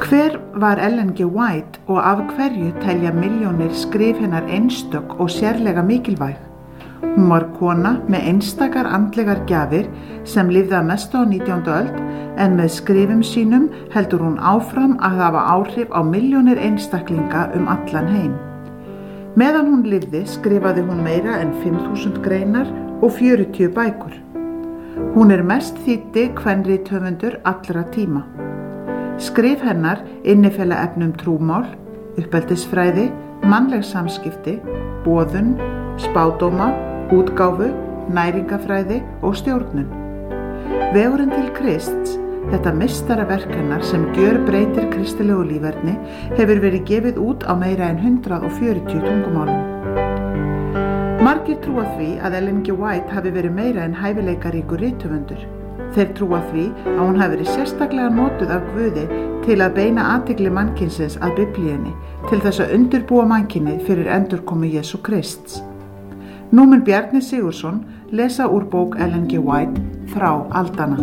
Hver var Ellen G. White og af hverju telja milljónir skrif hennar einstök og sérlega mikilvæg? Hún var kona með einstakar andlegar gjafir sem lifði að mestu á 19. öld en með skrifum sínum heldur hún áfram að hafa áhrif á milljónir einstaklinga allan heim. Meðan hún lifði skrifaði hún meira en 5.000 greinar og 40 bækur. Hún mest þýddi kvenrithöfundur allra tíma. Skrif hennar innifela efni trúmál, uppeldisfræði, mannleg samskipti, boðun, spádóma, útgáfu, næringafræði og stjórnun. Vegurinn til Krists, þetta meistaraverk hennar sem gjörbreytir kristilegu líferni, hefur verið gefið út á meira en 140 tungumálum. Margir trúa því að Ellen G. White hafi verið meira en hæfileikaríkur rithöfundur. Þeir trúa því að hún hafi verið sérstaklega notuð af Guði til að beina athygli mannkynsins að Biblíunni til þess að undirbúa mannkynið fyrir endurkomu Jesú Krists. Nú mun Bjarni Sigurðsson lesa úr bók Ellen G. White Frá aldanna.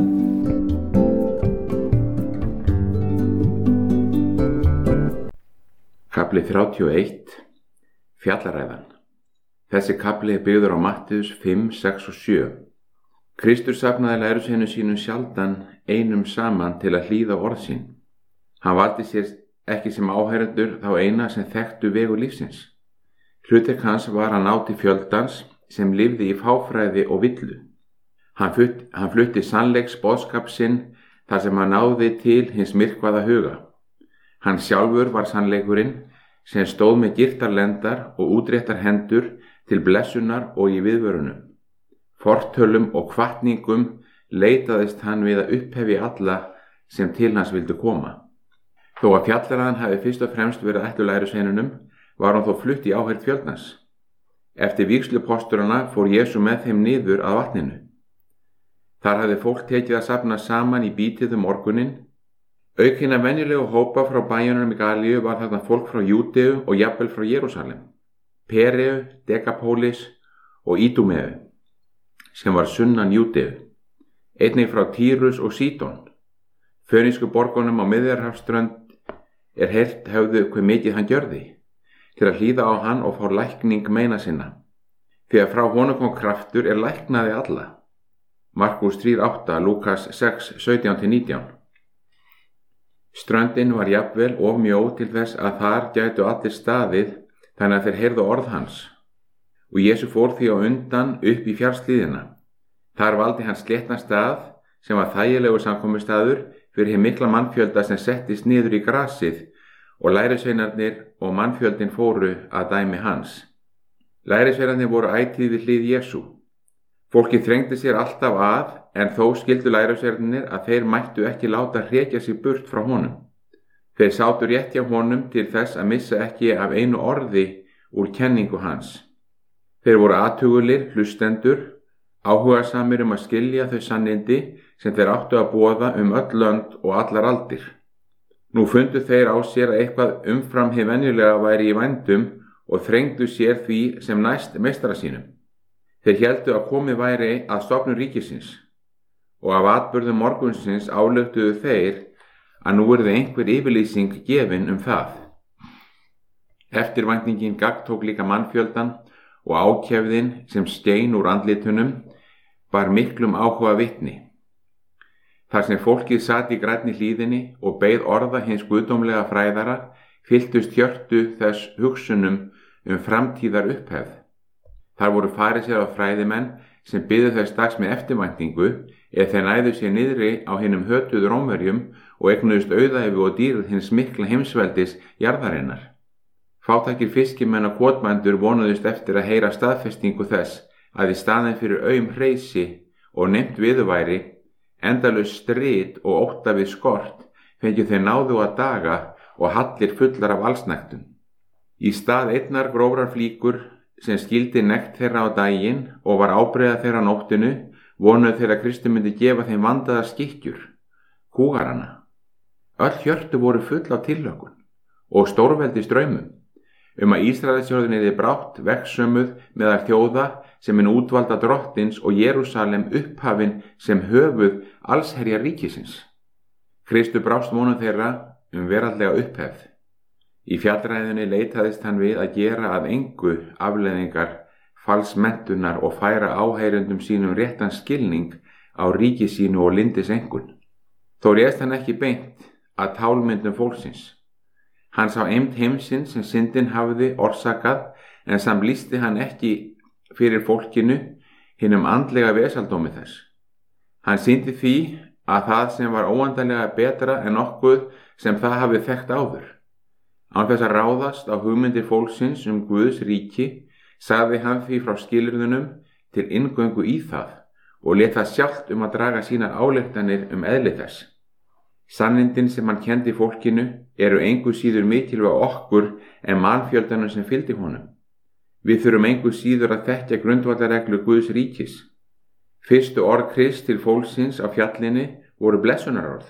Kafli 31. Fjallaræðan. Þessi kafli byggður á Mattheus 5, 6 og 7. Kristur safnaði lærjusveinum sínum sjaldan einum saman til að hlýða orð sín. Hann valdi sér ekki sem áheyrendur þá eina sem þekktu vegu lífsins. Hlutverk hans var að ná til fjöldans sem lifði í fáfræði og villu. Hann flutti sannleiks boðskap sinn þar sem hann náði til hins myrkvaða huga. Hann sjálfur var sannleikurinn sem stóð með girtar lendar og útréttar hendur til blessunar og í viðvörunum. Fortölum og hvatningum leitaðist hann við að upphefja alla sem til hans vildu koma. Þó að fjallaræðan hafi fyrst og fremst verið ætluð lærjusveinunum, var hann þó flutt í áheyrn fjöldans. Eftir vígslupósturana fór Jesú með þeim niður að vatninu. Þar hafði fólk tekið að safna saman í bítið morguninn. Auk hinna venjulegu hópa frá bæjunum í Galíu var þarna fólk frá Júdeu og jafnvel frá Jerúsalem, Pereu, Dekapólis og Ídúmeu, sem var sunnan Júdeu, einnig frá Tírus og Sídon. Fönísku borgunum á Miðjarðarhafsströnd heyrt höfðu hve mikið hann gjörði, til að hlýða á hann og fá lækning meina sinna. Því að frá honum kom kraftur læknaði alla. Markús 3:8, Lúkas 6, 17-19. Ströndin var jafnvel of mjó til þess að þar gætu allir staðið, þannig að þeir heyrðu orð hans. Og Jesú fór því á undan upp í fjallshlíðina. Þar valdi hann sléttan stað sem var þægilegur samkomustaður fyrir hinn mikla mannfjölda sem settist niður í grasið og lærisveinarnir og mannfjöldin fóru að dæmi hans. Lærisveinarnir voru ætíð við hlið Jesú. Fólkið þrengdi sér alltaf að, en þó skildu lærisveinarnir að þeir mættu ekki láta hrekja sig burt frá honum. Þeir sátu rétt hjá honum til þess að missa ekki af einu orði úr kenningu hans. Þeir voru athugulir, hlustendur, áhugasamir að skilja þau sannindi sem þeir áttu að boða öll lönd og allar aldir. Nú fundu þeir á sér að eitthvað umfram hið venjulega væri í vændum og þrengdu sér því sem næst meistara sínum. Þeir héldu að komið væri að stofnun ríkisins og af atburðum morgunsins ályktuðu þeir að nú yrði einhver yfirlýsing gefin það. Eftirvæntingin gagntók líka mannfjöldan og ákefðin sem skein úr andlitunum var miklum áhuga vitni. Þar sem fólkið sat í grænni hlíðinni og beið orða hins guðdómlega fræðara, fylltust hjörtu þess hugsunum framtíðar upphefð. Þar voru farisear og fræðimenn sem biðu þess dags með eftirvæntingu eða þeir næðu sér niðri á hinum hötuðu Rómverjum og eignuðust auðæfi og dýrð hins mikla heimsveldis jarðarinnar. Fátækir fiskimenn og kotbændur vonuðust eftir að heyra staðfestingu þess að í staðinn fyrir hreysi og nefnt viðurværi, endalaus strit og ótta við skort fengju þeir náðu að daga og hallir fullar af allsnægtum. Í stað einnar grófrar flíkur sem skildi nekt þeirra á daginn og var ábreiða þeirra á nóttinu, vonuðu þeirra að Kristur myndi gefa þeim vandaðar skikkjur, kúgarana. Öll hjörtu voru full af tilhlökkun og stórveldi straumum að Ísraelsþjóðin yrði brátt vegsömuð meðal þjóða sem útvalda drottins og Jerúsalem upphafin sem höfuð allsherjar ríkisins. Kristur brást vonum þeirra veraldlega upphefð. Í fjallræðunni leitaðist hann við að gera að engu afleiðingar falsmenntunar og færa áheyrendum sínum réttan skilning á ríki sínu og lindisengun. Þó réðst hann ekki beint að tálmyndum fólksins. Hann sá eymd heimsins sem syndin hafði orsakað, en samt lýsti hann ekki fyrir fólkinu hinum andlega vesaldómi þess. Hann sýndi því að það sem var óendanlega betra en nokkuð sem það hafi þekkt áður. Án þess að ráðast á hugmyndir fólksins Guðs ríki, sagði hann því frá skilyrðunum til inngöngu í það og lét það sjálft að draga sínar ályktanir eðli þess. Sannindin sem hann kendi fólkinu eru engu síður mikilvæg okkur en mannfjöldanum sem fylgdi honum. Við þurfum engu síður að þekkja grundvallarreglu Guðs ríkis. Fyrstu orð Krists til fólksins á fjallinni voru blessunarorð.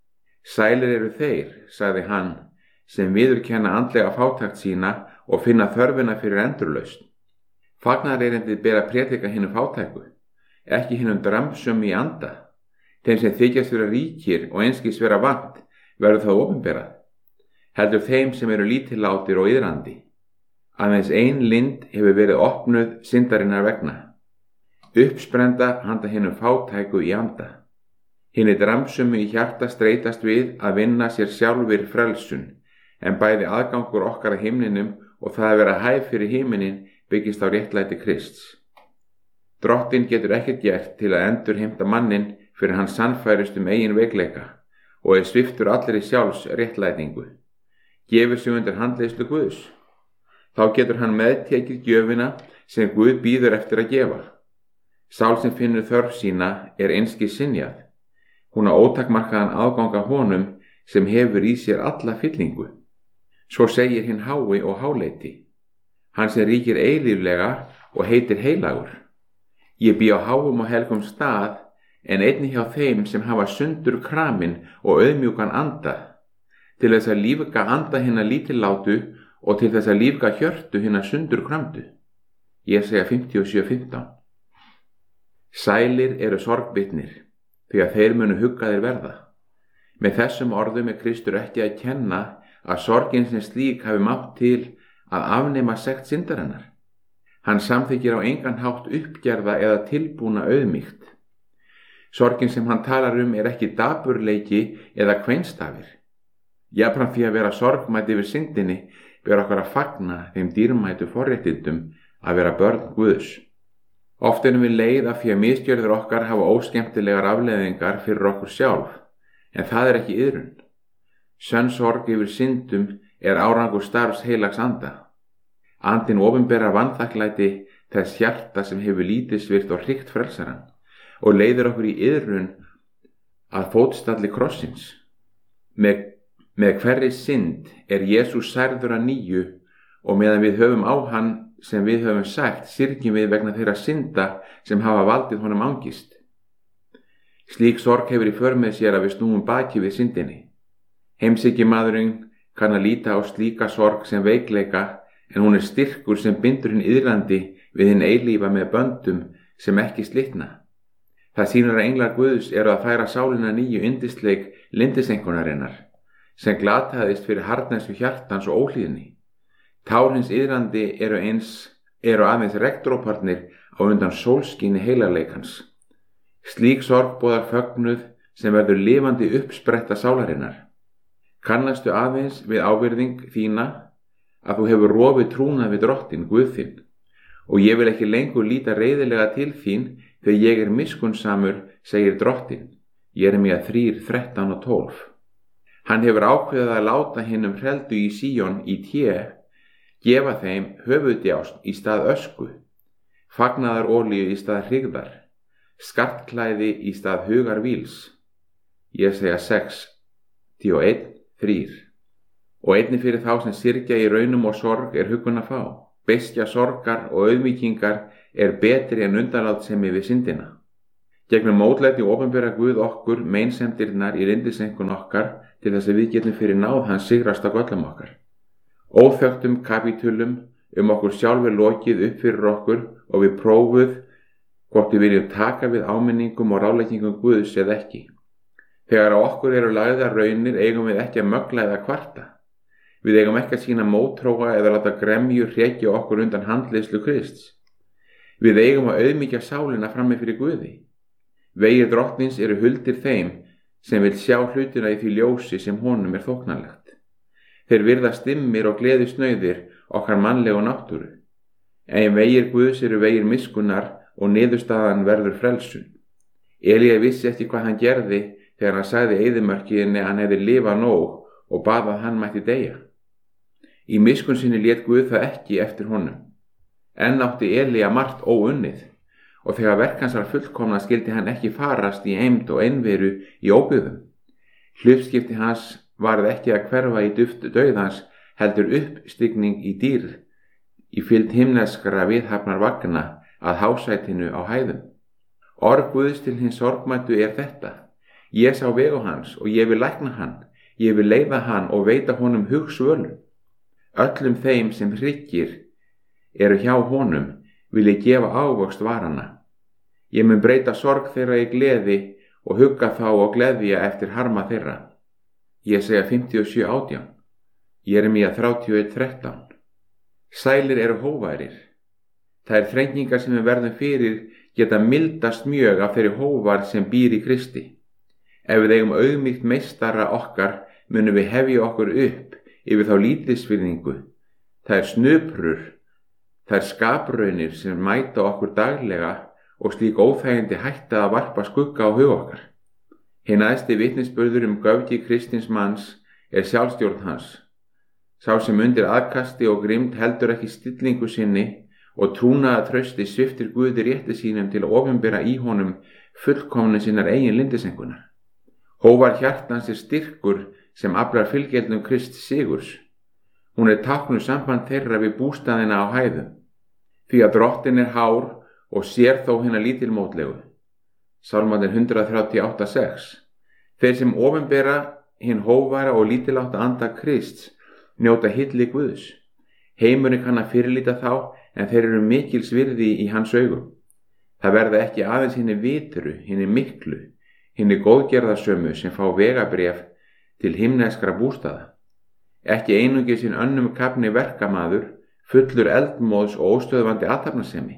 Sælir eru þeir, sagði hann, sem viðurkenna andlega fátækt sína og finna þörfina fyrir endurlausn. Fagnaðarerindið ber að prédika hinum fátæku, ekki hinum dramsömu í anda. Þeim sem þykjast vera ríkir og einskis vera vant verður það opinberað. Heldur þeim sem eru lítillátir og iðrandi. Aðeins ein lind hefur verið opnuð syndarinnar vegna. Uppsprenda handa hinum fátæku í anda. Hinir dramsömu í hjarta streitast við að vinna sér sjálfur frelsun, en bæði aðgangur okkar að himninum og það að vera hæf fyrir himinin byggist á réttlæti Krists. Drottinn getur ekkert gert til að endurheimta mannin fyrir hann sannfærist eigin veikleika og sviptur allri sjálfs réttlætingu. Gefur sig undir handleiðslu Guðs. Þá getur hann meðtekið gjöfina sem Guð býður eftir að gefa. Sál sem finnur þörf sína einskis synjað. Hún á ótakmarkaðan aðgang að honum sem hefur í sér alla fyllingu. Svo segir hinn hái og háleiti. Hann sem ríkir eilíflega og heitir heilagur. Ég bý á háum og helgum stað, en einnig hjá þeim sem hafa sundur kramin og auðmjúkan anda, til þess að lífga anda hinna lítillátu og til þess að lífga hjörtu hinna sundur kramdu. Jesaja 57:15. Sælir eru sorgbitnir, því að þeir munu huggaðir verða. Með þessum orðum Kristur ekki að kenna að sorgin sem slík hafi mátt til að afnema sekt syndarinnar. Hann samþykkir á engan hátt uppgerða eða tilbúna auðmýkt. Sorgin sem hann talar ekki dapurleiki eða kveinstafir. Jafnframt því að vera sorgmætt yfir syndinni ber okkur að fagna þeim dýrmætu forréttindum að vera börn Guðs. Oft erum við leið af því að misgjörðir okkar hafa óskemmtilegar afleiðingar fyrir okkur sjálf, en það ekki iðrun. Sönn sorg yfir syndum árangur starfs heilags anda. Andinn opinberar vanþakklæti þess hjarta sem hefur lítilsvirt og hrygt frelsarann og leiðir okkur í iðrun að fótstalli krossins. Með hverri synd Jesús særður að nýju og meðan við höfum á hann sem við höfum sagt, syrgjum við vegna þeirra synda sem hafa valdið honum angist. Slík sorg hefur í för með sér að við snúum baki við syndinni. Heimshyggjumaðurinn kann að líta á slíka sorg sem veikleika, en hún styrkur sem bindur hinn iðrandi við hinn eilífa með böndum sem ekki slitna. Það sýnir að englar Guðs að færa sálina nýju yndisleik lindisengunarinnar, sem glataðist fyrir harðnæsku hjartans og óhlýðni. Tár hins iðrandi eru aðeins regndróparnir á undan sólskíni heilarleikans. Slík sorg boðar fögnuð sem verður lifandi uppspretta sálarinnar. Kannastu aðeins við ávirðing þína að þú hefur rofið trúna við Drottinn Guð þinn, og ég vil ekki lengur líta reiðilega til þín þegar ég miskunnsamur, segir Drottinn. Jeremía 3:13-12. Hann hefur ákveðið að láta hinum hreldu í Síón í té, gefa þeim höfuðdjást í stað ösku, fagnaðarolíu í stað hrygðar, skartklæði í stað hugarvíls. Jesaja 6:1-3. Og einnig fyrir þá sem syrgja í raunum og sorg huggun að fá. Beiskja sorgar og auðmýkingar betri en undanlátssemi við syndina. Gegnum mótlæti opinbera Guð okkur meinsemdirnar í lindisenkun okkar til þess að við getum fyrir náð hans sigrast á göllum okkar. Óþögtum kapítulum okkur sjálfur lokið upp fyrir okkur og við prófuð hvort við viljum taka við áminningum og ráðleggingum Guðs eða ekki. Þegar á okkur eru lagðar raunir eigum við ekki að mögla eða kvarta. Við eigum ekki að sýna mótróa eða láta gremju hrekja okkur undan handleiðslu Krists. Við eigum að auðmýkja sálina frammi fyrir Guði. Vegir Drottins eru huldir þeim sem vil sjá hlutina í því ljósi sem honum er þóknanlegt. Þeir virða stimmir og gleðisnauðir okkar mannlegu náttúru. En vegir Guðs eru vegir miskunnar og niðurstaðan verður frelsun. Elía vissi ekki hvað hann gerði þegar hann sagði eyðimörkinni að hann hefði lifað nóg og bað að hann mætti deyja. Í miskun sinni lét Guð það ekki eftir honum. Enn átti Elía margt óunnið og þegar verk hans var fullkomna skildi hann ekki farast í eymd og einveru í óbyggðum. Hlutskipti hans varð ekki að hverfa í duft dauðans, heldur uppstigning í dýr, í fylgd himneskra viðhafnar vagna að hásætinu á hæðum. Orð Guðs til hins sorgmæddu er þetta: Ég sá vegu hans og ég vil lækna hann, ég vil leiða hann og veita honum hugsvölun. Öllum þeim sem hryggir eru hjá honum vil ég gefa ávöxt varana. Ég mun breyta sorg þeirra í gleði og hugga þá og gleðja eftir harma þeirra. Jesaja 57:18, Jeremía 31:13. Sælir eru hóværir. Þær þrengingar sem við verðum fyrir geta mildast mjög af þeirri hóvar sem býr í Kristi. Ef við eigum auðmýkt meistara okkar munum við hefja okkur upp yfir þá lítilsvirðingu, þær snuprur, þær skapraunir sem mæta okkur daglega og slík óþægindi hætta að varpa skugga á hug okkar. Hinn æðsti vitnisburður göfgi kristins manns er sjálfstjórn hans. Sá sem undir aðkasti og grimmd heldur ekki stillingu sinni og trúnaða trausti sviptir Guði rétti sínum til að opinbera í honum fullkomni sinnar eigin lindisengunar. Hóvar hjartans er styrkur sem aflar fylgjeldnum Krists sigurs. Hún er táknuð samband þeirra við bústaðina á hæðum. Því að drottin er hár og sér þó hina lítilmótlegu. Sálmarnir 138:6. Þeir sem opinbera hinn hóvara og lítilátta anda Krists njóta hylli Guðs. Heimurinn kann að fyrirlíta þá, en þeir eru mikils virði í hans augum. Það verða ekki aðeins hinni vitru, hinni miklu, hinni góðgerðasömu sem fá vegabréf til himneskra bústaða. Ekki einungis hinn önnum kafni verkamaður, fullur eldmóðs og óstöðvandi athafnasemi.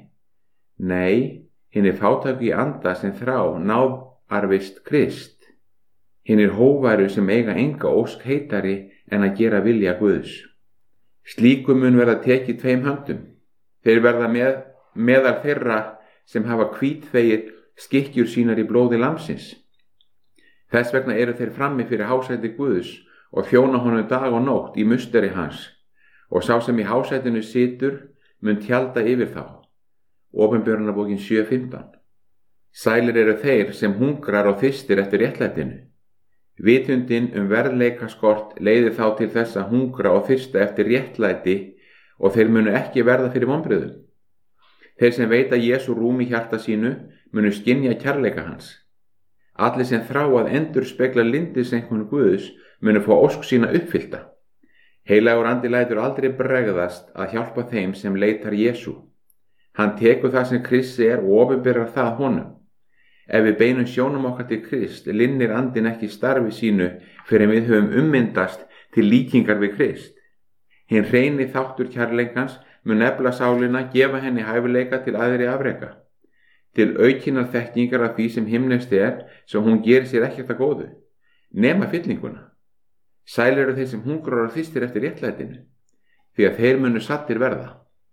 Nei, hinni fátæku í anda sem þrá náðarvist Krist. Hinnir hóværu sem eiga enga ósk heitari en að gera vilja Guðs. Slíkum mun verða tekið tveim höndum. Þeir verða meðal þeirra sem hafa hvítþvegið skikkjur sínar í blóði lambsins. Þess vegna eru þeir frammi fyrir hásæti Guðs og þjóna honum dag og nótt í musteri hans, og sá sem í hásætinu situr mun tjalda yfir þá. Opinberunarbókin 7:15. Sælir eru þeir sem hungrar og þyrstir eftir réttlætinu. Vitundin verðleika skort leiðir þá til þess að hungra og þyrsta eftir réttlæti og þeir munu ekki verða fyrir vonbrigðum. Þeir sem veita Jesú rúm í hjarta sínu munu skynja kærleika hans. Allir sem þrá að endurspegla lindisenkun Guðs munu fá ósk sína uppfyllta. Heilagur andi lætur aldrei bregðast að hjálpa þeim sem leitar Jesú. Hann tekur það sem Krist er og opinberar það honum. Ef við beinum sjónum okkar til Krist, linnir andin ekki starfi sínu fyrir við höfum ummyndast til líkingar við Krist. Hinn hreini þáttur kærleikans mun efla sálina, gefa henni hæfileika til æðri afreka, til aukinnar þekkingar af því sem himnesk er, svo hún gerir sér ekkert að góðu, nema fyllinguna. Sælir eru þeir sem hungrar og þyrstir eftir réttlætinu, því að þeir munu sattir verða.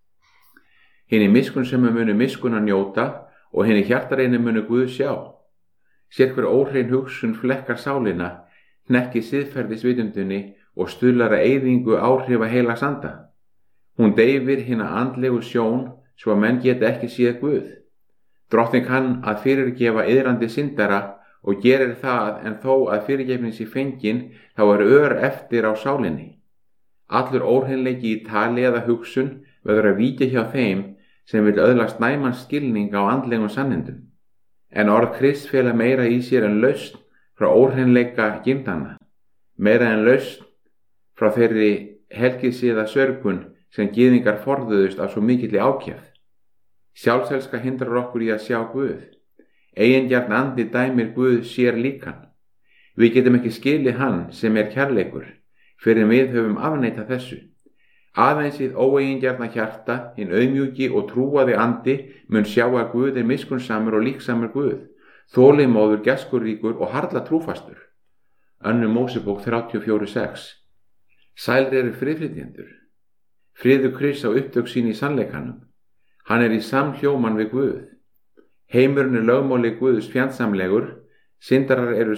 Hinni miskunnsömu munu miskunnar njóta og henni hjartareinu munu Guð sjá. Sérhver óhrein hugsun flekkar sálina, hnekki siðferðisvitundinni og stuðlar að eyðingu áhrifa heilags anda. Hún deyfir hina andlegu sjón svo að menn geta ekki séð Guð. Drottinn kann að fyrirgefa iðrandi syndara og gerir það, en þó að fyrirgefnin sé fengin þá ör eftir á sálinni. Allur óhreinleiki í tali eða hugsun verður að víkja hjá þeim sem vil öðlast næman skilning á andlegum sannindum. En orð Krist fela meira í sér en lausn frá óhreinleika gindana, meira en lausn frá þeirri helgisiða sörgun sem gyðingar forðuðust af svo mikilli ákjæfð. Sjálfselska hindrar okkur í að sjá Guð. Eigingjarn andi dæmir Guð sér líkan. Við getum ekki skilið hann sem kærleikur, fyrir við höfum afneitað þessu. Aðeins hið óeigingjarna hjarta, hinn auðmjúki og trúaði andi mun sjá að Guð miskunnsamur og líksamur Guð, þolinmóður, gæskuríkur og harla trúfastur. 2. Mósebók 34:6. Sælir eru friðflytjendur. Friður Krists á upptök sín í sannleikanum. Hann í samhljóman við Guð. Heimurinn lögmáli Guðs fjandsamlegur, syndarar eru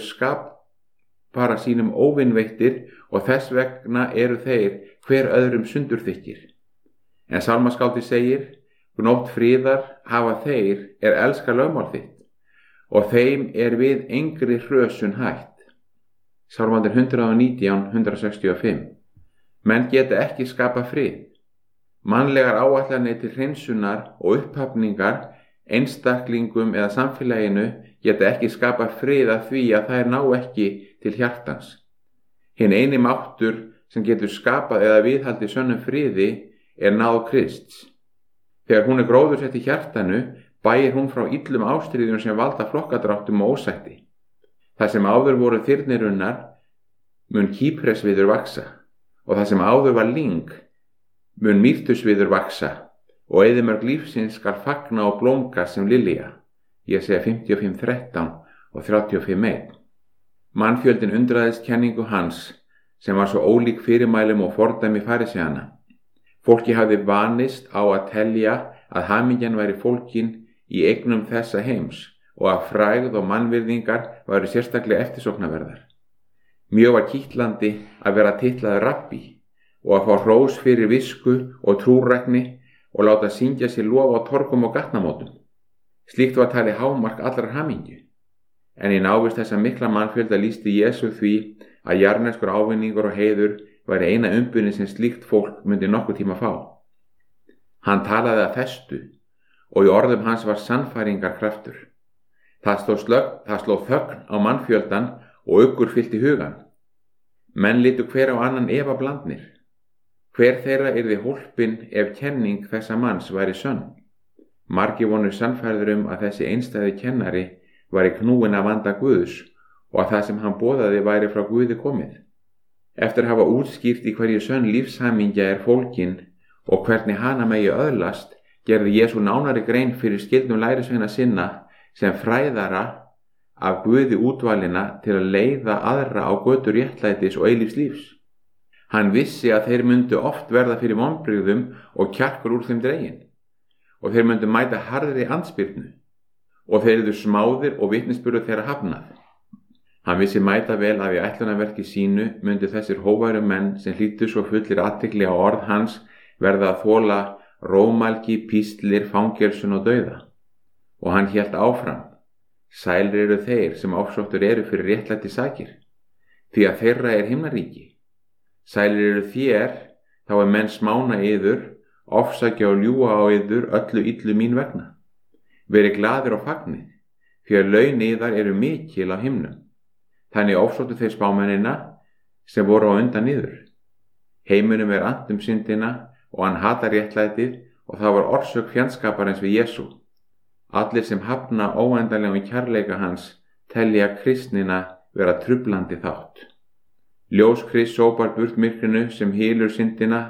skapara sínum óvinveittir og þess vegna eru þeir hver öðrum sundurþykkir. En sálmaskáldið segir, gnótt friðar hafa þeir elska lögmál þitt og þeim við engri hrösun hætt. Sálmarnir 119, 165. Menn geta ekki skapa frið. Mannlegar áætlanir til hreinsunar og upphafningar einstaklingum eða samfélaginu geta ekki skapa frið af því að þær ná ekki til hjartans. Hinn eini máttur sem getur skapað eða viðhaldið sönnum friði náð Krists. Þegar hún gróðursett í hjartanu, bæir hún frá illum ástríðum sem valda flokkadráttum og ósætti. Það sem áður voru þyrnirunnar mun kýpresviður vaksa og það sem áður var lyng mun mýrtusviður vaksa og eyðimörk lífsins skal fagna og blómga sem lilja. Jesæja 55:13 og 35:1. Mannfjöldin undraðist kenningu hans sem var svo ólík fyrirmælum og fordæmi farisæana. Fólki hafði vanist á að telja að hamingjan væri fólkin í eignum þessa heims og að frægð og mannvirðingar væru sérstaklega eftirsóknarverðar. Mjög var kitlandi að vera titlaður rabbi og að fá hrós fyrir visku og trúrækni og láta syngja sér lof á torgum og gatnamótum. Slíkt var talið hámark allrar hamingju. En í návist þessa mikla mannfjölda lýsti Jesú því að jarðneskur ávinningur og heiður væri eina umbunni sem slíkt fólk myndi nokkuð tíma fá. Hann talaði að festu og í orðum hans var sannfæringarkraftur. Það sló þögn á mannfjöldan og uggur fyllti hugan. Menn litu hver á annan efablandnir. Hver þeirra yrði hólpin ef kenning þessa manns væri sönn. Margir voru sannfærður að þessi einstæði kennari væri knúinn af anda Guðs og að það sem hann boðaði væri frá Guði komið. Eftir að hafa útskýrt í hverju sönn lífshamingja fólkin og hvernig hana megi öðlast, gerði Jesú nánari grein fyrir skyldum lærisveina sinna sem fræðara af Guði útvalina til að leiða aðra á götur réttlætis og eilífs lífs. Hann vissi að þeir myndu oft verða fyrir vonbrigðum og kjarkur úr þeim dregin og þeir myndu mæta harðri andspyrnu og þeir yrðu smáðir og vitnisburður þeirra hafnað. Hann vissi mæta vel að í ætlunarverki sínu myndu þessir hóværu menn sem hlýttu svo fullir athygli á orð hans verða að þola rómælgi, píslir, fangelsun og dauða. Og hann hélt áfram. Sælir eru þeir sem ofsóttur eru fyrir réttlæti sakir, því að þeirra himnaríki. Sælir eru þér, þá menn smána yður, ofsækja og ljúga á yður öllu illu mín vegna. Verið glaðir og fagnið, því að laun yðar eru mikil á himnum. Þannig ofsóttu þeir spámennina sem voru á undan yður. Heiminum annt syndina og hann hatar réttlætið og það var orsök fjandskaparins við Jesú. Allir sem hafna óendanlegum kærleika hans telja kristnina vera trublandi þátt. Ljós Krists sópar burt myrkrinu sem hylur syndina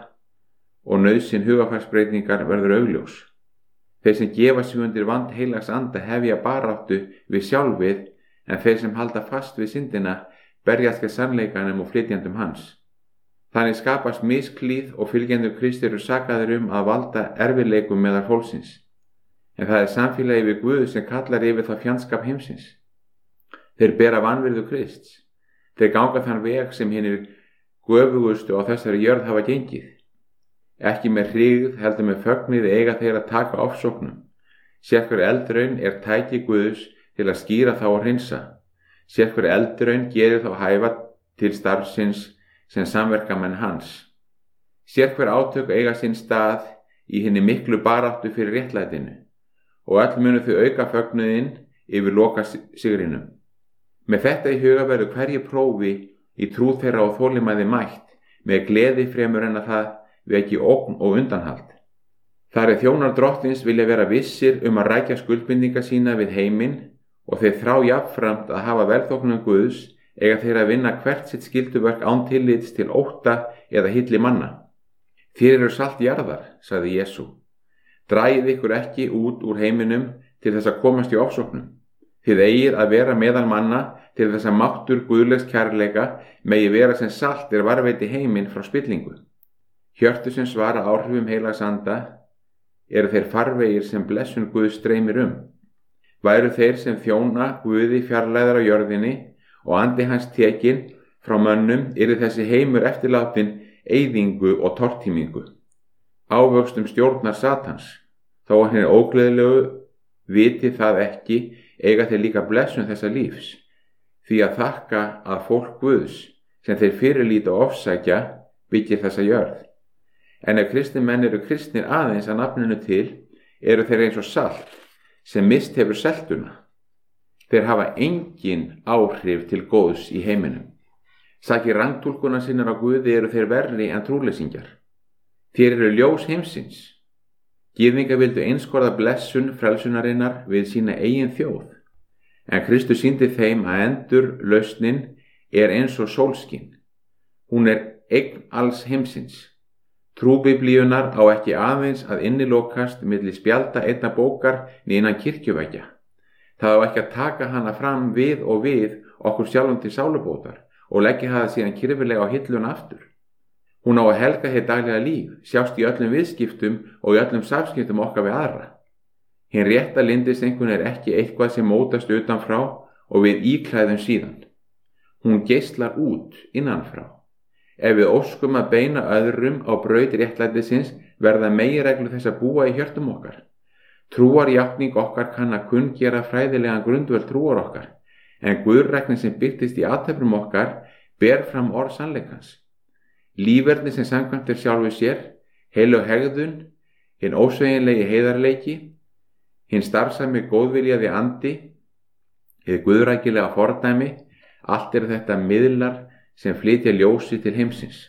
og nauðsyn hugarfarsbreytingar verður augljós. Þeir sem gefa sig undir vand heilags anda hefja baráttu við sjálfið, en þeir sem halda fast við syndina berjast gegn sannleikanum og flytjandum hans. Þannig skapast misklíð og fylgjendur Kristi eru sakaðir að valda erfiðleikum meðal fólksins. En það samfélagi við Guð sem kallar yfir það fjandskap heimsins. Þeir bera vanvirðu Krists. Þeir ganga þann veg sem hinir göfugustu á þessari jörð hafa gengið. Ekki með hryggð heldur með fögnið eiga þeir að taka ofsóknum. Sérhver eldraun tæki Guðs til að skýra þá og hreinsa. Sérhver eldraun gerir þá hæfa til starfsins sem samverkamenn hans. Sérhver átök eiga sinn stað í hinni miklu baráttu fyrir réttlætinu og öll munu þau auka fögnuðinn yfir loka sigrinum. Með þetta í huga verður hverju prófi í trú þeirra og þolinmæði mætt með gleði fremur en að það veki ógn og undanhald. Þar þjónar drottins vilja vera vissir að rækja skuldbindinga sína við heiminn og þeir þrá jafnframt að hafa velþóknun Guðs eiga þeir að vinna hvert sitt skylduverk án tillits til ótta eða hilli manna. Þér eru salt jarðar, sagði Jesú. Dragið ykkur ekki út úr heiminum til þess að komast í ofsóknum. Þið eigið að vera meðal manna til þess að máttur guðlegs kærleika megi vera sem salt varðveiti heiminn frá spillingu. Hjörtu sem svara áhrifum heilags anda eru þeir farvegir sem blessun Guðs streymir Væru þeir sem þjóna Guði fjarlæðar á jörðinni og andi hans tekinn frá mönnum yrði þessi heimur eftirlátin eyðingu og tortímingu. Ávöxtum stjórnar Satans, þó að henni ógleðilegu viti það ekki, eiga þeir líka blessun þessa lífs, því að þakka að fólk Guðs sem þeir fyrirlíta og ofsækja byggir þessa jörð. En ef kristnir menn eru kristnir aðeins að nafninu til, eru þeir eins og salt sem mist hefur seltuna. Þeir hafa engin áhrif til góðs í heiminum. Sakir rangtúlkunar sinnar á Guði eru þeir verri en trúleysingjar. Þeir eru ljós heimsins. Gyðingar vildu einskorða blessun frelsunarinnar við sína eigin þjóð. En Kristus sýndi þeim að endurlausnin er eins og sólskin. Hún er eign alls heimsins. Trú Biblíunnar á ekki aðeins að innilokast milli spjalda einna bókar né innan kirkjuveggja. Það á ekki að taka hana fram við og við okkur sjálfum til sálubótar og leggja það síðan kyrfilega á hilluna aftur. Hún á að helga hér daglega líf, sjást í öllum viðskiptum og í öllum samskiptum okkar við aðra. Hinn rétta lindiseinkunn er ekki eitthvað sem mótast utanfrá og við íklæðum síðan. Hún geislar út innanfrá. Ef við óskum að beina öðrum á braut réttlætisins verða meginreglur þess að búa í hjörtum okkar. Trúarjátning okkar kann að kunngera fræðilegan grundvöll trúar okkar, en guðræknin sem birtist í athöfnum okkar ber fram orð sannleikans. Líferni sem samkvæmt sjálfu sér, heilög hegðun, hinn ósveigjanlegi heiðarleiki, hinn starfsami góðviljaði andi, hið guðrækilega fordæmi, allt þetta miðlar sem flytja ljósi til heimsins.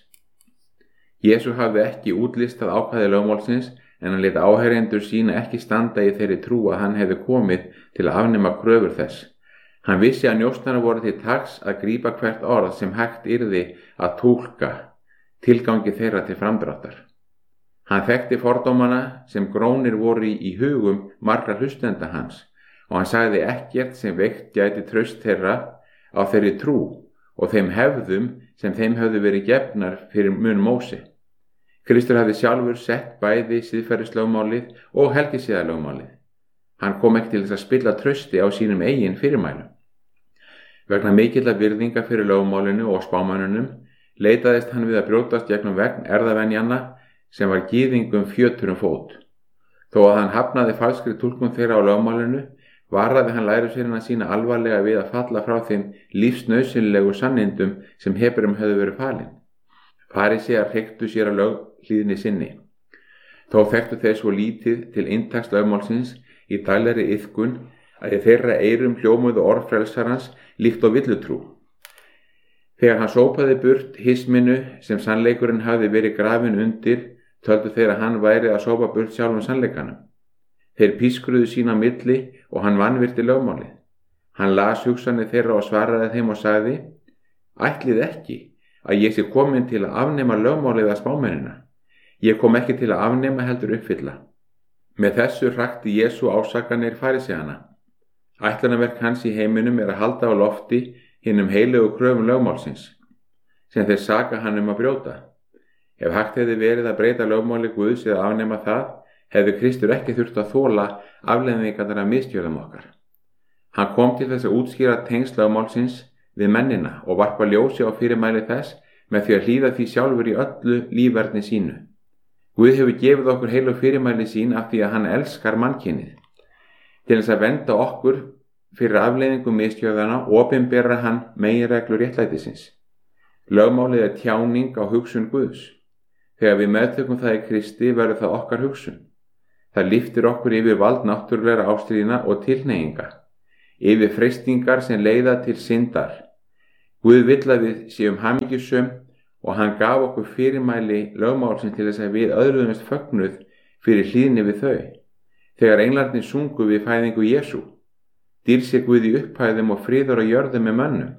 Jesú hafði ekki útlistað ákvæði lögmálsins, en hann lét áheyrendur sína ekki standa í þeirri trú að hann hefði komið til að afnema kröfur þess. Hann vissi að njósnarar voru til taks að grípa hvert orð sem hægt yrði að túlka tilgangi þeirra til framdráttar. Hann þekkti fordómana sem grónir voru í hugum margra hlustenda hans og hann sagði ekkert sem veikt gæti traust þeirra á þeirri trú og þeim hefðum sem þeim höfðu verið gefnar fyrir mun Móse. Kristur hafði sjálfur sett bæði siðferðislögmálið og helgisiðalögmálið. Hann kom ekki til þess að spilla trausti á sínum eigin fyrirmælum. Vegna mikilla virðinga fyrir lögmálinu og spámönnunum leitaðist hann við að brjótast gegnum vegn erðavenjanna sem var gyðingum fjötur fót. Þó að hann hafnaði falskri túlkun þeirra á lögmálinu, varaði hann lærisveinana sína alvarlega við að falla frá þeim lífsnauðsynlegu sannindum sem Hebreum höfðu verið falin. Farísear hreyktu sér að löghlýðni sinni. Þó þekktu þeir svo lítið til inntaks lögmálsins í daglegri iðkun að í þeirra eyrum hljómuðu orð frelsarans líkt á villutrú. Þegar hann sópaði burt hisminu sem sannleikurinn hafði verið grafinn undir, töldu þeir að hann væri að sópa burt sjálfum sannleikanum. Þeir pískruðu sín á milli og hann vanvirti lögmálið. Hann las hugsanir þeirra og svaraði þeim og sagði: Ætlið ekki að ég sé komin til að afnema lögmálið að spámennina. Ég kom ekki til að afnema heldur uppfylla. Með þessu hrakti Jesú ásakanir faríseana. Ætlunarverk hans í heiminum er að halda á lofti hinum heilögu kröfum lögmálsins, sem þeir saka hann að brjóta. Ef hægt hefði verið að breyta lögmáli Guðs eða afnema það, hefði Kristur ekki þurft að þola afleiðingarnar af misgjörðum okkar. Hann kom til þess að útskýra tengsl lögmálsins við mennina og varpa ljósi á fyrirmæli þess með því að hlýða því sjálfur í öllu lífverðni sínu. Guð hefur gefið okkur heilu fyrirmæli sín af því að hann elskar mannkynið. Til þess að vernda okkur fyrir afleiðingum misgjörðana opinberar hann meginreglur réttlætisins. Lögmálið er tjáning á hugsun Guðs. Þegar við meðtökum það í Kristi verður það okkar hugsun. Það lyftir okkur yfir vald náttúrulegra ástríðna og tilhneiginga, yfir freistingar sem leiða til syndar. Guð vill að við séum hamingjusöm og hann gaf okkur fyrirmæli lögmálsins til þess að við öðruðumst fögnuð fyrir hlýðni við þau. Þegar englarnir sungu við fæðingu Jesú, dýr sé Guð í upphæðum og friður á jörðum með mönnum,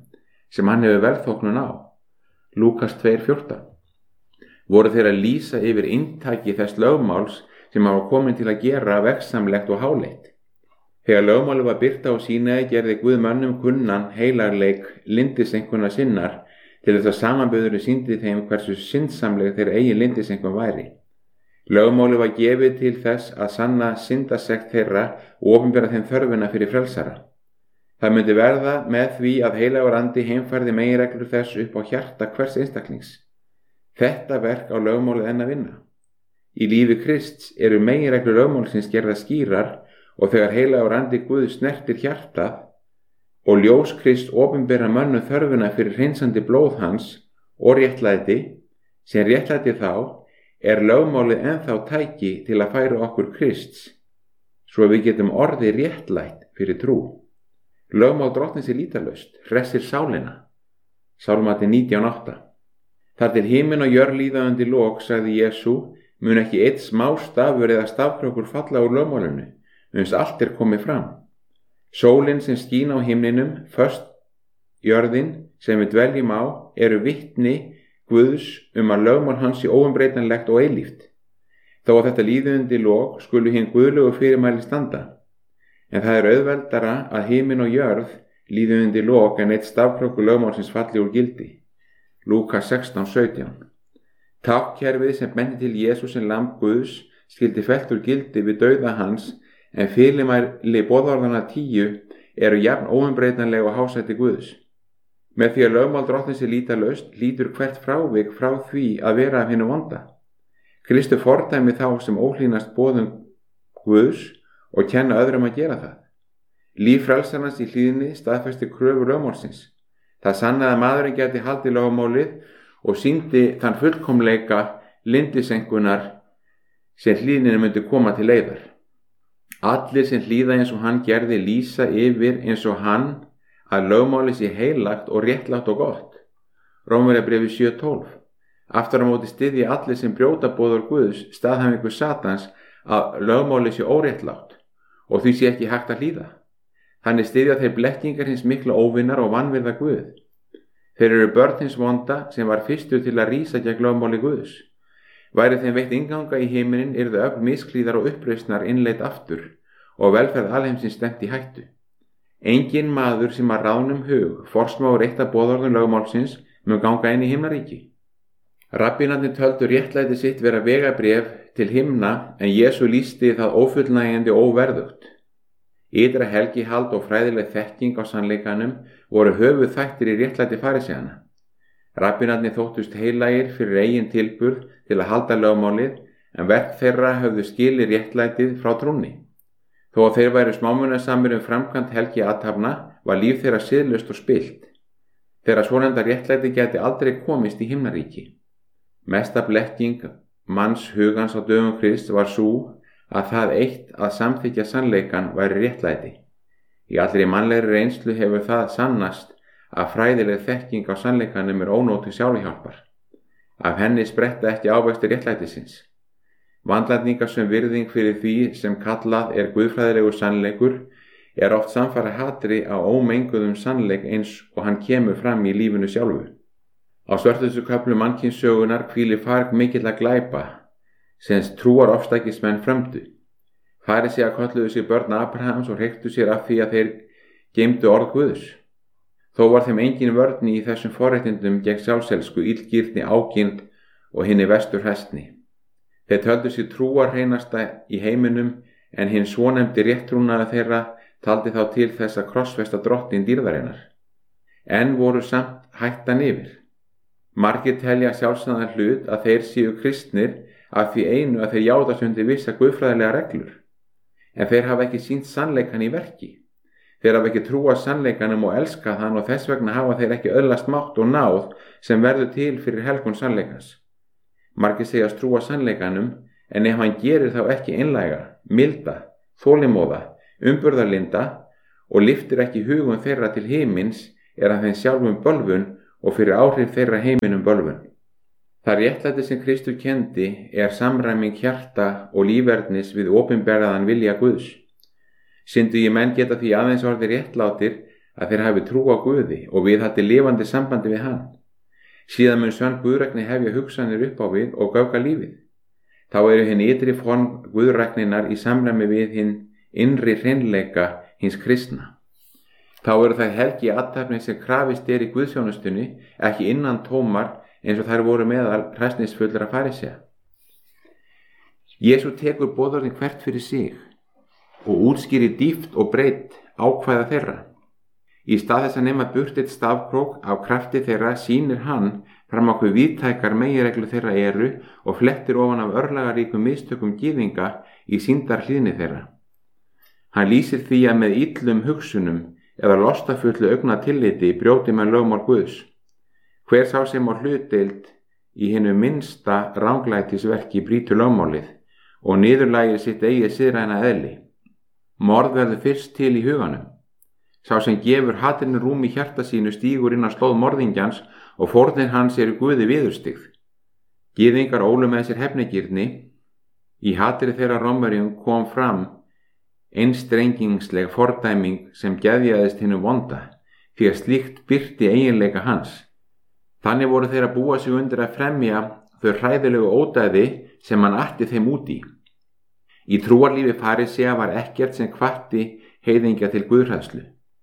sem hann hefur velþóknun á. Lúkas 2:14. Voru þeir að lýsa yfir inntaki þess lögmáls sem hafa komin til að gera vegsamlegt og háleitt. Þegar lögmálið var birta á Sínaí gerði Guð mönnum kunnan heilarleik lyndiseinkunnar sinnar til þess að samanburðurinn sýndi þeim hversu syndsamleg þeirra eigin lyndiseinkunn væri. Lögmálið var gefið til þess að sanna syndasekt þeirra og opinbera þeim þörfina fyrir frelsara. Það myndi verða með því að heilagur andi heimfærði meginreglur þess upp á hjarta hvers einstaklings. Þetta verk á lögmálið enn að vinna. Í lífi Krists eru meginreglur lögmálsins gerða skýrar og þegar heilagur andi Guð snertir hjartað og ljós Krist opinbera mönnum þörfina fyrir hreinsandi blóð hans og réttlæti, sem réttlæti þá, er lögmálið ennþá tæki til að færa okkur Krists, svo við getum orðið réttlætt fyrir trú. Lögmál Drottins er lýtalaust, hressir sálina. Sálmati 19:8. Þar til himinn og jörð líða undir lok, sagði Jesú, mun ekki einn smá stafur eða stafkrókur falla úr lögmálinu, uns allt er komið fram. Sólin sem skín á himninum, föst jörðin sem við dveljum á, eru vitni Guðs að lögmál hans sé óumbreytanlegt og eilíft. Þó að þetta líði undir lok skulu hinn guðlegu fyrirmæli standa. En það er auðveldara að himinn og jörð líði undir lok en eitt stafkrókur lögmálsins falli úr gildi. Lúkas 16:17. Táknkerfið sem bendi til Jesús sem lamb Guðs skildi fellt úr gildi við dauða hans, en fyrirmæli boðorðanna 10 eru jafn óumbreytanleg og hásætti Guðs. Með því að lögmál Drottins er lýtalaust hlýtur hvert frávik frá því að vera af hinu vonda. Kristu fordæmi þá sem óhlýnast boðum Guðs og kenna öðrum að gera það. Líf frelsarans í hlýðni staðfesti kröfur lögmálsins. Það sannaði að maðurinn gæti haldið lögmálið og sýndi þann fullkomleika lyndiseinkunnar sem hlýðninu myndi koma til leiðar. Allir sem hlýða eins og hann gerði lýsa yfir eins og hann að lögmálið sé heilagt og réttlátt og gott. Rómverjabréfið 7:12. Aftur á móti styðja allir sem brjóta boðorð Guðs staðhæfingu Satans að lögmálið sé óréttlátt og því sé ekki hægt að hlýða. Þannig styðja þeir blekkingar hins mikla óvinnar og vanvirða Guð. Þeir eru börn hins vonda sem var fyrstur til að rísa gegn lögmáli Guðs. Væri þeim veitt innganga í heiminin yrðu öfl misklíðar og uppreisnar innleitt aftur og velferð alheimsins stefnt í hættu. Engin maður sem að ráðnum hug forsmáur eitt af boðorðum lögmálsins mun ganga inn í himnaríki. Rabbínarnir töldu réttlæti sitt vera vegabréf til himna en Jesú lýsti það ófullnægjandi og óverðugt. Ytra helgihald og fræðileg þekking á sannleikanum voru höfuð þættir í réttlæti farisæana. Rabbínarnir þóttust heilagir fyrir eigin tilburð til að halda lögmálið en verk þeirra höfðu skilið réttlætið frá trúnni. Þó að þeir væru smámunasamir framkvæmd helgi athafna var líf þeirra siðlaust og spillt. Þeirra svonefnda réttlæti gæti aldrei komist í himnaríki. Mesta blekking manns hugans á dögum Krists var sú að það eitt að samþykkja sannleikan væri réttlæti. Í allri mannlegri reynslu hefur það sannast að fræðileg þekking á sannleikanum er ónóti sjálfhjálpar. Af henni spretta ekki ávextir réttlætisins. Vandlætningar sem virðing fyrir því sem kallað er guðfræðilegur sannleikur er oft samfara hatri á ómenguðum sannleik eins og hann kemur fram í lífinu sjálfu. Á svörtustu köflum mannkynssögunar hvílir farg mikilla glæpa sem trúar ofstækismenn frömdu. Farisæjar kölluðu sig börn Abrahams og hreyktu sér af því að þeir geymdu orð Guðs. Þó var þeim engin vörn í þessum forréttindum gegn sjálfselsku, illgirni, ágirnd og hinni vestur hestni. Þeir töldu sig trúar hreinasta í heiminum en hinn svonefndi réttrúnaði þeirra taldi þá til þess að krossfesta drottin dýrðarinnar. En voru samt hættan yfir. Margir telja sjálfsagðan hlut að þeir séu kristnir af því einu að þeir játast undir vissa guðfræðilega reglur. En þeir hafa ekki sýnt sannleikan í verki. Þeir hafa ekki trúað sannleikanum og elskað hann og þess vegna hafa þeir ekki öðlast mátt og náð sem verður til fyrir helgun sannleikans. Margir segjast trúa sannleikanum en ef hann gerir þá ekki einlæga, milda, þolinmóða, umburðarlinda og lyftir ekki hugum þeirra til himins er hann þeim sjálfum bölvun og fyrir áhrif þeirra heiminum bölvun. Það réttlæti sem Kristur kendi er samræming hjarta og lífverðnis við opinberaðan vilja Guðs. Syndugi menn geta því aðeins orðið réttlátir að þeir hafi trú á Guði og viðhaldi lifandi sambandi við hann. Síðan mun sönn guðrækni hefja hugsanir upp á við og göfga lífið. Þá eru hinn ytri form guðrækninar í samræmi við hinn innri hreinleika hins kristna. Þá eru þær helgi athafnir sem krafist í guðsjónustunni ekki innan tómar eins og þær voru meðal hræsnisfullra farisea. Jesú tekur boðorðin hvert fyrir sig og útskýrir dýpt og breitt ákvæða þeirra. Í stað þess að nema burt eitt stafkrók af krafti þeirra sýnir hann fram á hve víðtækar meginreglu þeirra eru og flettir ofan af örlagaríkum mistökum gyðinga í sýndar hlýðni þeirra. Hann lýsir því að með illum hugsunum eða lostafullu augnatilliti brjóti menn lögmál Guðs. Hver sá sem á hlutdeild í hinu minnsta ranglætisverki brýtur lögmálið og niðurlægir sitt eigið siðræna eðli. Morð verður fyrst til í huganum. Sá sem gefur hatrinu rúm í hjarta sínu stígur inn á slóð morðingjans og fórnir hans eru Guði viðurstyggð. Gyðingar ólu með sér hefnigirni. Í hatri þeirra Rómverjum kom fram einstrengingsleg fordæming sem geðjaðist hinu vonda, því að slíkt birti eiginleika hans. Þannig voru þeir að búa sig undir að fremja þau hræðilegu ódæði sem hann atti þeim út í. Í trúarlífi farisea var ekkert sem hvatti heiðingja til guðhræðslu.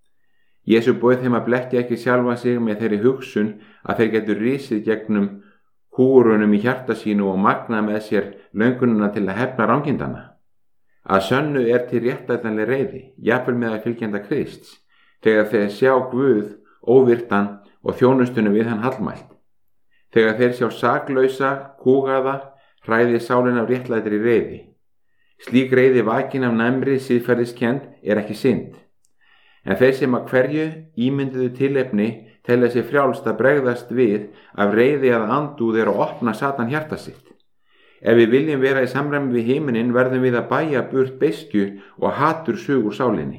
Jesú bauð þeim að blekkja ekki sjálfa sig með þeirri hugsun að þeir getur risið gegnum húrunum í hjarta sínu og magna með sér löngununa til að hefna rangindana. Að sönnu er til réttlætanleg reiði, jafnvel með að fylgjenda Krists, þegar þeir sjá Guð óvirtan og þjónustunum við hann hallmælt. Þegar þeir sjá saklausa, kúgaða, hræði sálin af réttlætri reiði. Slík reiði vakin af næmri siðferðiskend er ekki synd. En þeir sem að hverju ímynduðu tilefni telja sér frjálst að bregðast við af reiði að andúð er að opna Satan hjarta sitt. Ef við viljum vera í samræmi við himinin verðum við að bæja burt beiskju og hatur sug úr sálinni.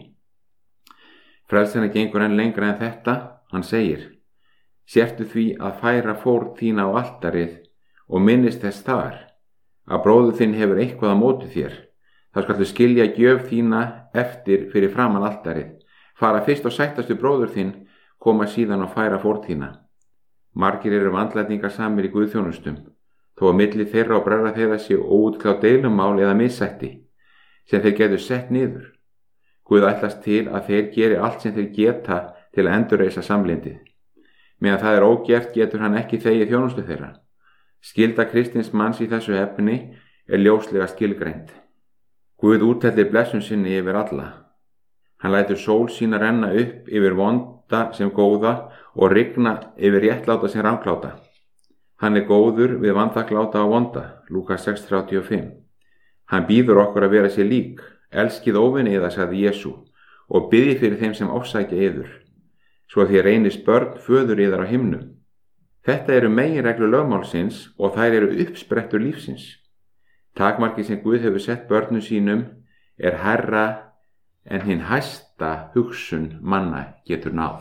Frelsarinn gengur enn lengra en þetta, hann segir: Sértu því að færa fórn þína á altarið og minnist þess þar að bróður þinn hefur eitthvað á móti þér. Þá skaltu skilja gjöf þína eftir fyrir framan altarið. Fara fyrst og sættastu bróður þinn, koma síðan og færa fórn þína. Margir eru vandlætingar samir í guðþjónustum, þó að milli þeirra og bræðra þeirra séu óútkljáð deilumál eða missætti, sem þeir getur sett niður. Guð ætlast til að þeir geri allt sem þeir geta til að endurreisa samlindið. Meðan það er ógert getur hann ekki þegið þjónustu þeirra. Skylda kristins manns í þessu efni er ljóslega skilgreind. Guð úthellir blessun sinni yfir alla. Hann lætur sól sína renna upp yfir vonda sem góða og rigna yfir réttláta sem rangláta. Hann er góður við vanþakkláta og vonda, Lúkas 6:35. Hann býður okkur að vera sér lík, elskið óvinni yðar, sagði Jesú, og biðji fyrir þeim sem ofsækja yður, svo því reynist börn föður yðar á himnum. Þetta eru meginreglu lögmálsins og þær eru uppsprettur lífsins. Takmarkið sem Guð hefur sett börnum sínum er hærra en hinn hæsta hugsun manna getur náð.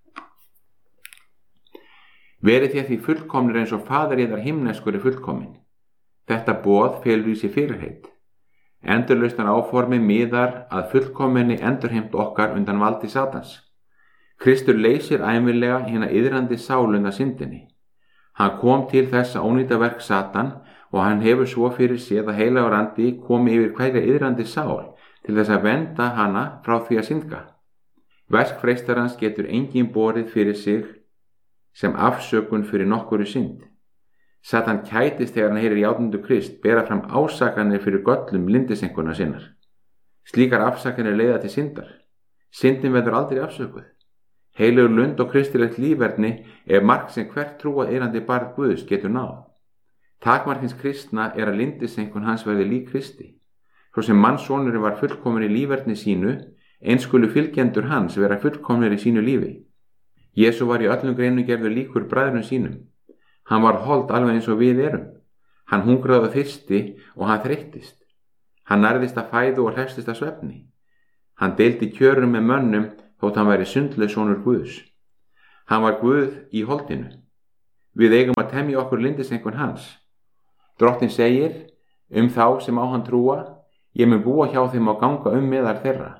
Verið þér því fullkomnir eins og faðir yðar himneskur er fullkomin. Þetta boð felur í sér fyrirheit. Endurlausnar áformi miðar að fullkominni endurheimt okkar undan valdi Satans. Kristur leysir ævinlega hina iðrandi sál undan syndinni. Hann kom til þess að ónýta verk Satan og hann hefur svo fyrir séð að heilagur andi komi yfir hverja iðrandi sál til þess að venda hana frá því að syndga. Verk freistarans getur enginn borið fyrir sig sem afsökun fyrir nokkuru synd. Satan kætist þegar hann heyrir játningu Krist bera fram ásakanir fyrir göllum lindisenkuna sinnar. Slíkar afsakanir leiða til syndar. Syndin verður aldrei afsökuð. Heilagur lund og kristilegt lífverðni er mark sem hvert trúað eirandi barn Guðs getur náð. Takmarkins kristna er að lindisenkun hans verði lík Kristi. Svo sem mannssonurinn var fullkominn í lífverðni sínu, eins skulu fylgjendur hans vera fullkomnir í sínu lífi. Jesú var í öllum greinum gerður líkur bræðrum sínum. Hann var hold alveg eins og við erum. Hann hungraði og þyrsti og hann þreyttist. Hann nærðist að fæðu og hrefstist að svefni. Hann deildi kjörum með mönnum þótt hann væri sundlaus sonur Guðs. Hann var Guð í holdinu. Við eigum að temja okkur lindisenkun hans. Drottinn segir þá sem á hann trúa: Ég mun búa hjá þeim og ganga meðal þeirra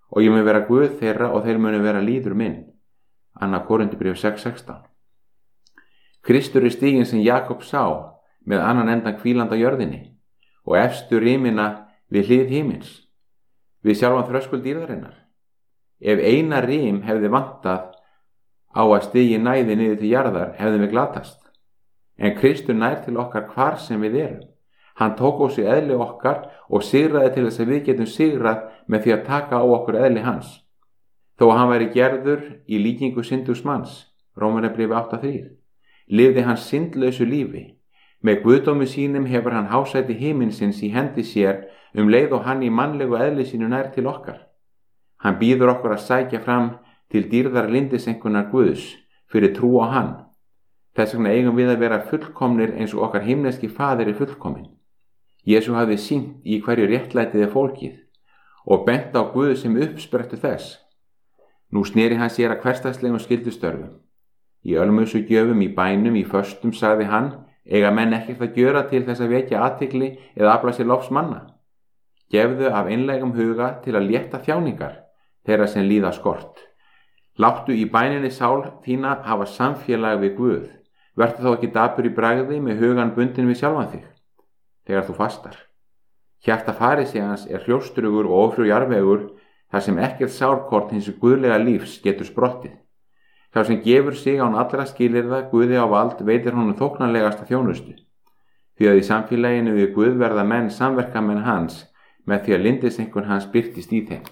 og ég mun vera Guð þeirra og þeir munu vera líður minn. 2. Korinthubréf 6:16. Kristur er stiginn sem Jakob sá með annan endan hvílandi á jörðinni og efstu rimina við hlið himins, við sjálfan þröskuld dýrðarinnar. Ef eina rim hefði vantað á að stiginn næði niður til jarðar hefðum við glatast. En Kristur nær til okkar hvar sem við erum. Hann tók á sig eðli okkar og sigraði til þess að við getum sigrað með því að taka á okkur eðli hans. Þó að hann væri gerður í líkingu syndugs manns, Rómarbréf 8:3, lifði hann syndlausu lífi. Með guðdómi sínum hefur hann hásæti himinsins í hendi sér leið og hann í mannlegu eðli sínu nær til okkar. Hann býður okkur að sækja fram til dýrðar lindisenkunnar Guðs fyrir trú á hann. Þess vegna eigum við að vera fullkomnir eins og okkar himneski faðir er fullkominn. Jesú hafði sýnt í hverju réttlætið er fólkið og bent á Guð sem uppsprettu þess. Nú sneri hann sér að hversdagslegum skyldustörfum. Í ölmusugjöfum, í bænum, í föstum sagði hann: eiga menn ekkert að gjöra til þess að vekja athygli eða afla sér lofs manna. Gefðu af einlægum huga til að létta þjáningar þeirra sem líða skort. Láttu í bæninni sál þína hafa samfélag við Guð. Vertu þá ekki dapur í bragði með hugan bundin við sjálfan þig þegar þú fastar. Hjarta farisejans er hljóstrugur og ófrjójarvegur þar sem ekkert sárkort hins guðlega lífs getur sprottið. Sá sem gefur sig án allra skilyrða Guði á vald veitir honum þóknanlegasta þjónustu. Því að í samfélaginu við Guð verða menn samverkamenn hans með því að lindisenkun hans birtist í þeim.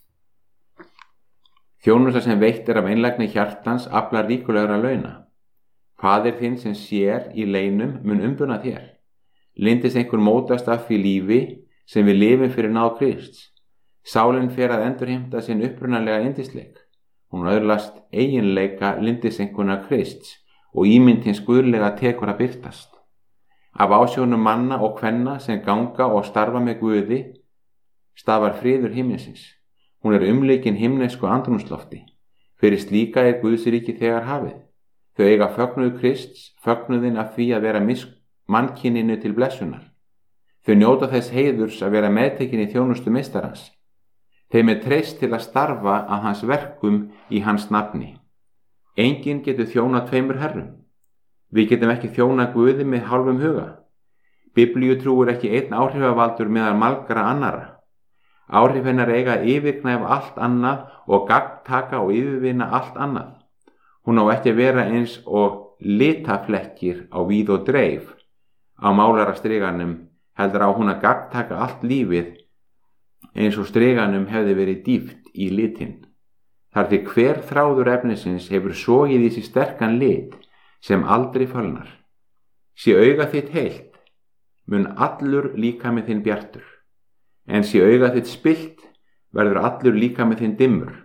Þjónusta sem veitt er af einlægni hjartans aflar ríkulegra launa. Faðir þinn sem sér í leinum mun umbuna þér. Lindisenkun mótast af því lífi sem við lifum fyrir náð Krists. Sálin fer að endurheimta sinn upprunalega yndisleik. Hún öðlast eiginleika lindisenkunar Krists og ímynd hins guðlega tekur að birtast. Af ásjónum manna og kvenna sem ganga og starfa með Guði stafar friður himnesins. Hún er umleikin himnesku andrúmslofti. Fyrir slíka er Guðsríki þegar hafið. Þau eiga fögnuð Krists, fögnuðin af því að vera mannkyninu til blessunar. Þau njóta þess heiðurs að vera meðtekin í þjónustu meistarans. Þeim er treyst til að starfa að hans verkum í hans nafni. Enginn getur þjónað tveimur herrum. Við getum ekki þjónað Guði með hálfum huga. Biblíutrú er ekki einn áhrifavaldur meðal margra annara. Áhrif hennar eiga að yfirgnæfa allt annað og gagntaka og yfirvinna allt annað. Hún á ekki að vera eins og litaflekkir á víð og dreif á málarastriganum, heldur á hún að gagntaka allt lífið eins og striganum hefði verið dýft í litinn. Þar til hver þráður efnisins hefur sogið í sig sterkan lit sem aldrei fölnar. Sé auga þitt heilt, mun allur líkami þinn bjartur, en sé auga þitt spillt, verður allur líkami þinn dimmur.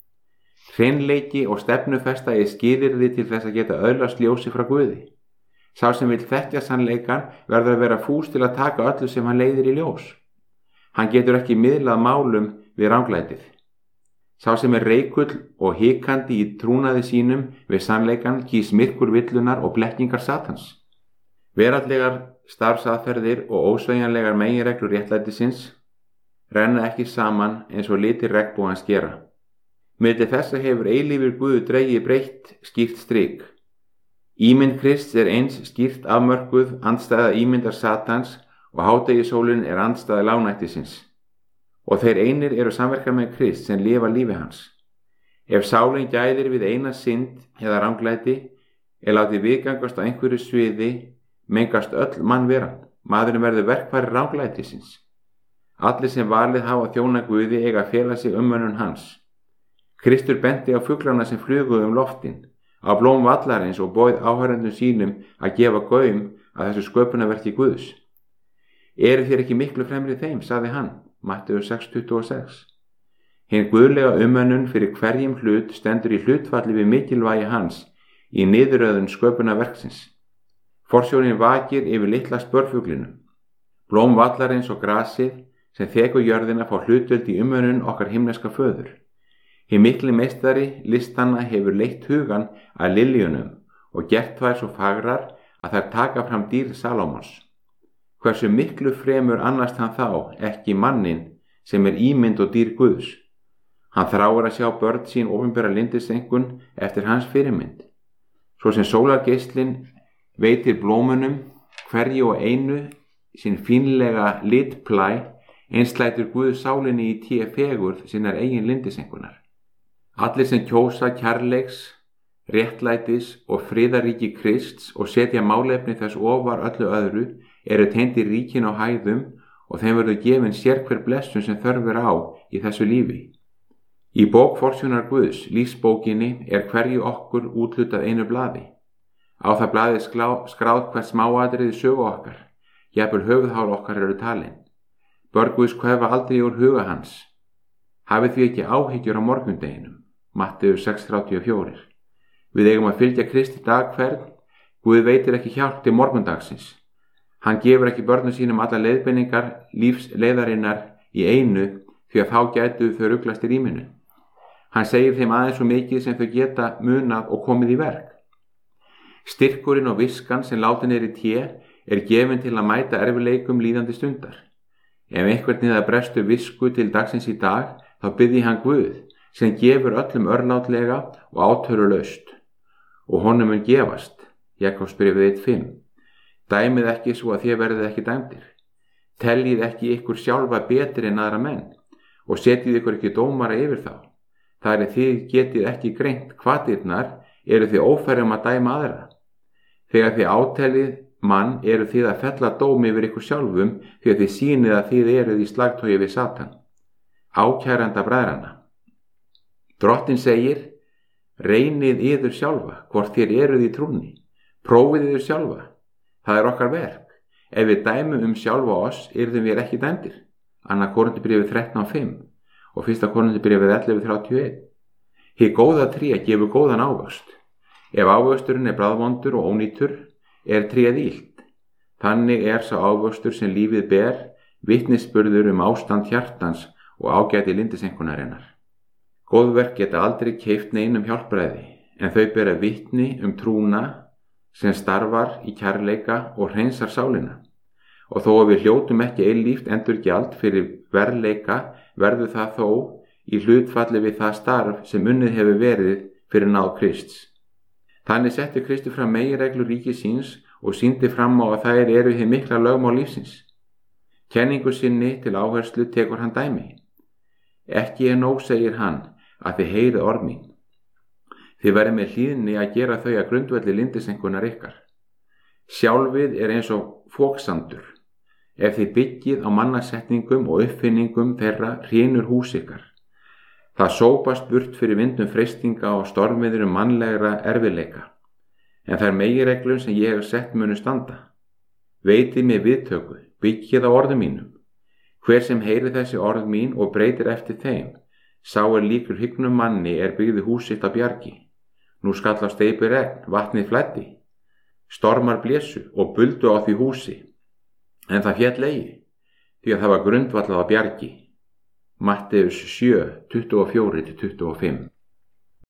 Hreinleiki og stefnufesta er skilyrði til þess að geta öðlast ljósi frá Guði. Sá sem vill þekkja sannleikann verður að vera fús til að taka öllu sem hann leiðir í ljós. Hann getur ekki miðlað málum við ranglætið. Sá sem er reikull og hikandi í trúnaði sínum við sannleikann kýs myrkur villunar og blekkingar Satans. Veraldlegar starfsaðferðir og ósveigjanlegar meginreglur réttlætisins renna ekki saman eins og litir regnbogans gera. Milli þessa hefur eilífur Guð dregið breitt skýrt strik. Ímynd Krists er eins skýrt afmörkuð andstæða ímyndar Satans og hádegisólin er andstæða lágnættisins. Og þeir einir eru samverkamenn Krists sem lifa lífi hans. Ef sálin gæðir við eina synd eða ranglæti er látið viðgangast á einhverju sviði, mengast öll mannveran. Maðurinn verður verkfæri ranglætisins. Allir sem valið hafa að þjóna Guði eiga að fela sig umönnun hans. Kristur benti á fuglana sem flugu loftin, á blóm vallarins og bauð áhorfendum sínum að gefa gaum að þessu sköpunarverki Guðs. Eru þér ekki miklu fremri þeim, sagði hann, Matteus 6:26. Hinn guðlega umönnun fyrir hverjum hlut stendur í hlutfalli við mikilvægi hans í niðurröðun sköpunarverksins. Forsjónin vakir yfir litla spörfuglinum. Blóm vallarins og grasið sem þekur jörðina fá hlutvöld í umönnun okkar himneska föður. Hinn mikli meistari listanna hefur leitt hugan að liljunum og gert þær svo fagrar að þær taka fram dýr Salómons. Hversu miklu fremur annast hann þá ekki mannin sem er ímynd og dýr Guðs. Hann þráir að sjá börn sín opinbera lindisengun eftir hans fyrirmynd. Svo sem sólargeislinn veitir blómunum hverju og einu sín fínlega litplæ, eins lætur Guð sálinni í té fegurð sinnar eigin lindisengunar. Allir sem kjósa kærleiks, réttlætis og friðaríki Krists og setja málefni þess ofar öllu öðru eru tengdir ríkin á hæðum og þeim verður gefin sérhver blessun sem þörf á í þessu lífi. Í bók forsjónar Guðs, lífsbókinni, hverju okkur úthlutað einu blaði. Á það blaði skráð hvert smáatriði sögu okkar, jafnvel höfuðhár okkar eru talin. Börn Guðs hverfa aldrei úr huga hans. Hafið því ekki áhyggjur á morgundeginum. Matteus 6:34. Við eigum að fylgja Kristi dag hvern. Guð veitir ekki hjálp til morgundagsins. Hann gefur ekki börnum sínum alla leiðbeiningar lífsleiðarinnar í einu, því að þá gætu þau ruglast í rýminu. Hann segir þeim aðeins svo mikið sem þau geta munað og komið í verk. Styrkurinn og viskan sem látin í té gefin til að mæta erfiðleikum líðandi stundar. Ef einhvern niða brestu visku til dagsins í dag, þá biðji hann Guð, sem gefur öllum örlátlega og átörulaust. Og honum mun gefast. Jakobsbréfið 1:5. Dæmið ekki svo að þér verðið ekki dæmdir. Teljið ekki ykkur sjálfa betri en aðra menn og setjið ykkur ekki dómara yfir þá. Þar þið getið ekki greint hvatirnar eru þið ófærum að dæma aðra. Þegar þið átellið mann eru þið að fella dóm yfir ykkur sjálfum þegar þið sýnið að þið eruð í slagtogi við Satan. Ákæranda bræðrana. Drottinn segir, reynið yður sjálfa, hvort þér eruð í trúnni. Prófið yður sjálfa. Það er okkar verk. Ef við dæmum sjálfa oss, yrðum við ekki dæmdir. 2. Korinthubréfið 13:5 og 1. Korinthubréfið 11:31. Hið góða tré gefur góðan ávöxt. Ef ávöxturinn bráðvondur og ónýtur, tréð illt. Þannig sá ávöxtur sem lífið ber, vitnisburður ástand hjartans og ágæti lindisengunarinnar. Góðverk geta aldrei keypt neinum hjálpræði, en þau bera vitni trúna sem starfar í kærleika og hreinsar sálina. Og þó að við hljótum ekki eilíft endurgjald fyrir verðleika, verður það þó í hlutfalli við það starf sem unnið hefur verið fyrir náð Krists. Þannig setti Kristi fram meginreglur ríkis síns og sýndi fram á að þær eru hið mikla lögmál lífsins. Kenningu sinni til áherslu tekur hann dæmi. Ekki nóg, segir hann, að þið heyrið orð mín. Þið verðið með hlýðni að gera þau að grundvelli lindisengunar ykkar. Sjálfið eins og foksandur. Ef þið byggið á mannasetningum og uppfinningum þeirra hrynur hús ykkar. Það sópast burt fyrir vindum freistinga og stormiður mannlegra erfiðleika. En þær meginreglur sem ég hef sett munu standa. Veitið mér viðtöku, byggið á orðum mínum. Hver sem heyrir þessi orð mín og breytir eftir þeim, sá líkur hyggnum manni byggði hús sitt á bjargi. Nú skall á steypi regn, vatnið flæddi. Stormar blésu og buldu á því húsi. En það féll eigi, því að það var grundvallað á bjargi. Matteus 7:24-25.